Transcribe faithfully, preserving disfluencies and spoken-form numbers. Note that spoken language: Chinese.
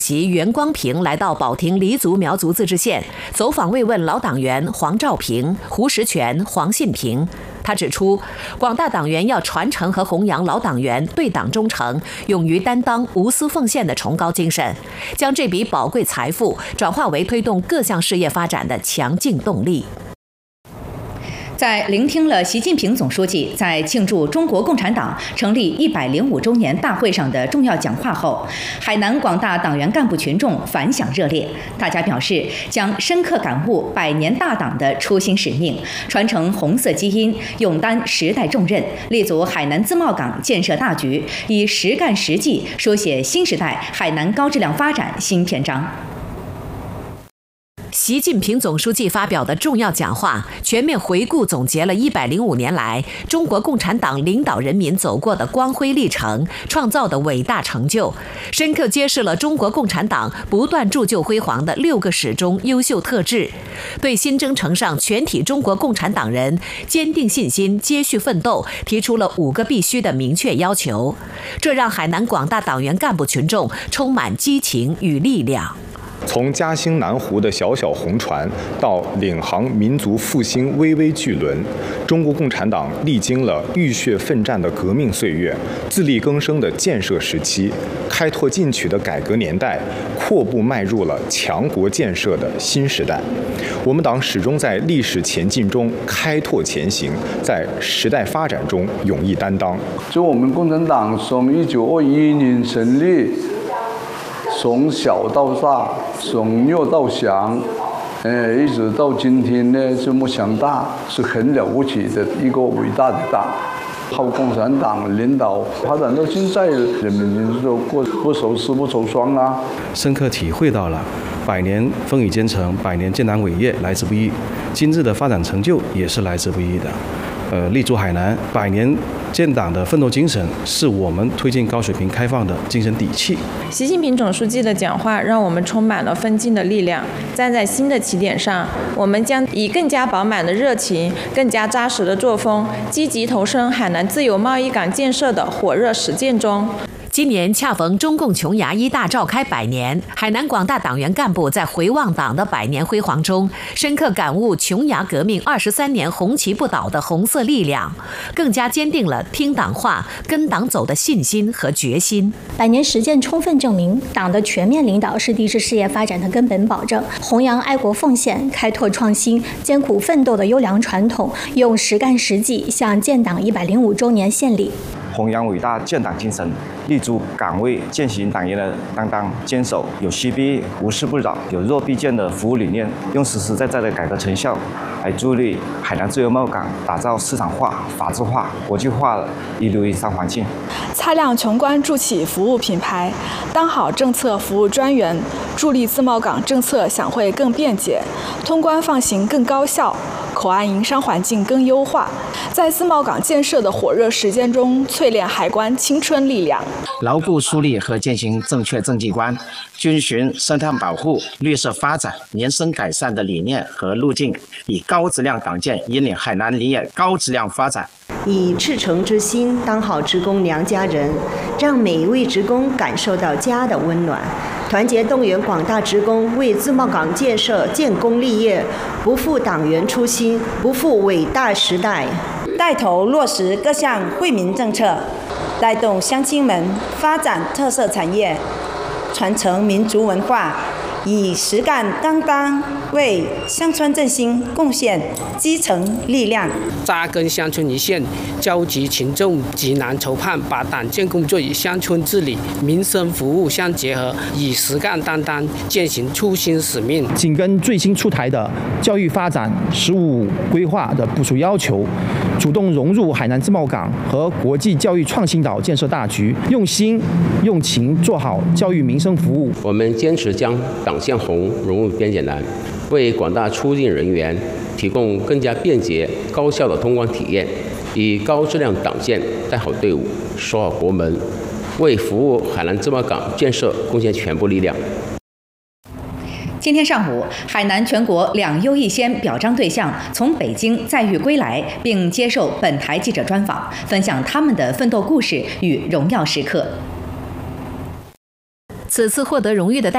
席袁光平来到保亭黎族苗族自治县，走访慰问老党员黄兆平、胡石泉、黄信平。他指出，广大党员要传承和弘扬老党员对党忠诚、勇于担当、无私奉献的崇高精神，将这笔宝贵财富转化为推动各项事业发展的强劲动力。 在聆听了习近平总书记在庆祝中国共产党成立一百零五周年大会上的重要讲话后，海南广大党员干部群众反响热烈。大家表示将深刻感悟百年大党的初心使命，传承红色基因，勇担时代重任，立足海南自贸港建设大局，以实干实际书写新时代海南高质量发展新篇章。 习近平总书记发表的重要讲话，全面回顾总结了一百零五年来中国共产党领导人民走过的光辉历程，创造的伟大成就，深刻揭示了中国共产党不断铸就辉煌的六个始终优秀特质，对新征程上全体中国共产党人坚定信心、接续奋斗提出了五个必须的明确要求，这让海南广大党员干部群众充满激情与力量。 从嘉兴南湖的小小红船到领航民族复兴巍巍巨轮，中国共产党历经了浴血奋战的革命岁月，自力更生的建设时期，开拓进取的改革年代，阔步迈入了强国建设的新时代。我们党始终在历史前进中开拓前行，在时代发展中勇毅担当。 就我们共产党从一九二一年成立，从小到大，从弱到强，呃，一直到今天呢，这么强大，是很了不起的一个伟大的党。靠共产党领导发展到现在，人民民众过不愁吃不愁穿啊。 深刻体会到了百年风雨兼程，百年建党伟业来之不易，今日的发展成就也是来之不易的。呃，立足海南百年建党的奋斗精神，是我们推进高水平开放的精神底气。 习近平总书记的讲话让我们充满了奋进的力量。站在新的起点上，我们将以更加饱满的热情、更加扎实的作风，积极投身海南自由贸易港建设的火热实践中。 今年恰逢中共琼崖一大召开百年，海南广大党员干部在回望党的百年辉煌中，深刻感悟琼崖革命二十三年红旗不倒的红色力量，更加坚定了听党话、跟党走的信心和决心。 百年实践充分证明，党的全面领导是地质事业发展的根本保证。弘扬爱国奉献、开拓创新、艰苦奋斗的优良传统，用实干实际向建党一百零五周年献礼。 弘扬伟大建党精神，立足岗位践行党员的担当，坚守有息必无事不扰、有弱必健的服务理念，用实实在在的改革成效来助力海南自由贸易港打造市场化、法治化、国际化的一流以上环境。 擦亮穷关筑起服务品牌，当好政策服务专员，助力自贸港政策享会更便捷，通关放行更高效，口岸营商环境更优化，在自贸港建设的火热实践中淬炼海关青春力量， 牢固树立和践行正确政绩观，遵循生态保护、绿色发展、民生改善的理念和路径，以高质量党建引领海南林业高质量发展。 以赤诚之心当好职工娘家人，让每一位职工感受到家的温暖。团结动员广大职工为自贸港建设建功立业，不负党员初心，不负伟大时代。 带头落实各项惠民政策，带动乡亲们发展特色产业，传承民族文化，以实干担当，为乡村振兴贡献基层力量。 扎根乡村一线，召集群众济南筹盼，把党建工作与乡村治理、民生服务相结合，以实干担当，践行初心使命。 紧跟最新出台的教育发展“十五五”规划的部署要求，主动融入海南自贸港和国际教育创新岛建设大局，用心用情做好教育民生服务。 我们坚持将党建红融入编检栏，为广大出境人员提供更加便捷、高效的通关体验，以高质量党建带好队伍、守好国门，为服务海南自贸港建设贡献全部力量。 今天上午，海南全国两优一先表彰对象从北京载誉归来，并接受本台记者专访，分享他们的奋斗故事与荣耀时刻。 此次获得荣誉的代